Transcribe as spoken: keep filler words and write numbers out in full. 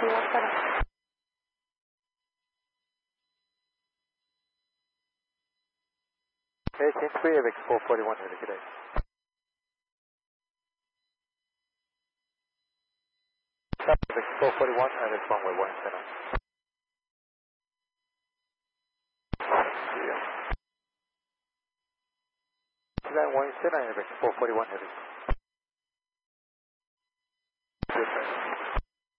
one seven. eighteen three, A V I X four forty-one, heading good day. A V I X four forty-one, and it's runway one seven. One seven, A V I X four forty-one, heading.